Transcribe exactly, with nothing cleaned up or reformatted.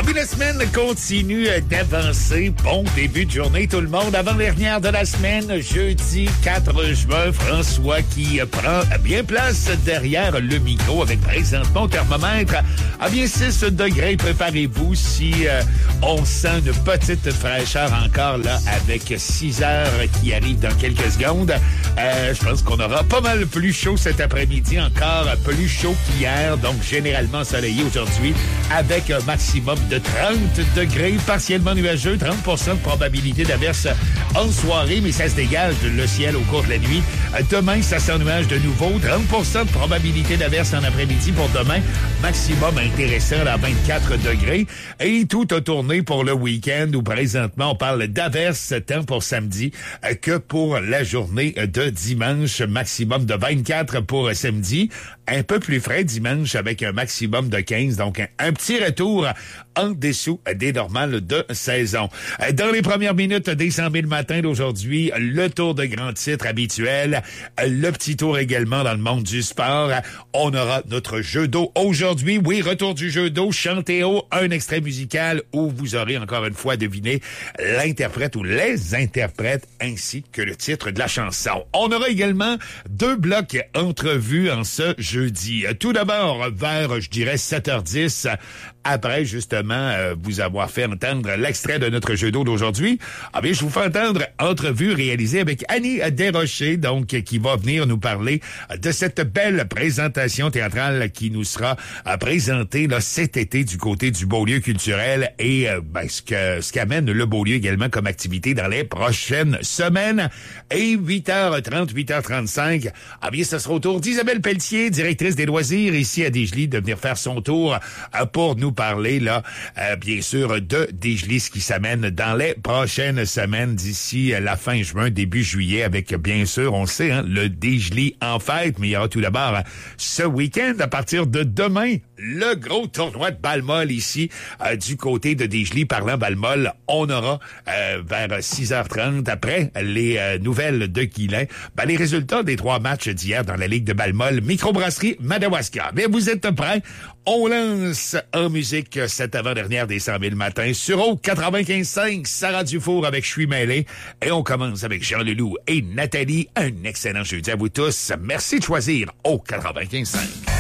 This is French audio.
puis la semaine continue d'avancer. Bon début de journée, tout le monde. Avant-dernière de la semaine, jeudi quatre juin, François qui prend bien place derrière le micro avec présentement thermomètre à bien six degrés. Préparez-vous si euh, on sent une petite fraîcheur encore là avec six heures qui arrivent dans quelques secondes. Euh, je pense qu'on aura pas mal plus chaud cet après-midi, encore plus chaud qu'hier. Donc généralement ensoleillé aujourd'hui avec un maximum de trente degrés, partiellement nuageux, trente pour cent de probabilité d'averse en soirée, mais ça se dégage le ciel au cours de la nuit. Demain, ça s'ennuage de nouveau, trente pour cent de probabilité d'averse en après-midi pour demain, maximum intéressant à vingt-quatre degrés. Et tout a tourné pour le week-end où présentement on parle d'averse tant pour samedi que pour la journée de dimanche, maximum de vingt-quatre pour samedi, un peu plus frais dimanche avec un maximum de quinze, donc un, un petit retour en dessous des normales de saison. Dans les premières minutes des cent mille matins d'aujourd'hui, le tour de grand titre habituel, le petit tour également dans le monde du sport. On aura notre jeu d'eau aujourd'hui. Oui, retour du jeu d'eau, chanté haut, un extrait musical où vous aurez encore une fois deviné l'interprète ou les interprètes ainsi que le titre de la chanson. On aura également deux blocs entrevues en ce jeudi. Tout d'abord, vers, je dirais, sept heures dix, après justement euh, vous avoir fait entendre l'extrait de notre jeu d'eau d'aujourd'hui, ah bien, je vous fais entendre entrevue réalisée avec Annie Desrochers, donc qui va venir nous parler de cette belle présentation théâtrale qui nous sera euh, présentée là, cet été du côté du Beaulieu culturel et euh, ben, ce que ce qu'amène le Beaulieu également comme activité dans les prochaines semaines. Et huit heures trente, huit heures trente-cinq, ah bien, ce sera au tour d'Isabelle Pelletier, directrice des loisirs ici à Desjolies, de venir faire son tour euh, pour nous parler, là, euh, bien sûr, de Desjolies, ce qui s'amène dans les prochaines semaines d'ici la fin juin, début juillet, avec, bien sûr, on sait, hein, le Desjolies en fête, mais il y aura tout d'abord ce week-end, à partir de demain, le gros tournoi de balle-molle ici, euh, du côté de Desjolies. Parlant balle-molle, on aura euh, vers six heures trente, après les euh, nouvelles de Guilain, ben, les résultats des trois matchs d'hier dans la Ligue de balle-molle, microbrasserie Madawaska. Mais vous êtes prêts? On lance en musique cette avant-dernière des cent mille matins sur O quatre-vingt-quinze cinq, Sarah Dufour avec Je suis mêlé. Et on commence avec Jean Leloup et Nathalie. Un excellent jeudi à vous tous. Merci de choisir O quatre-vingt-quinze cinq.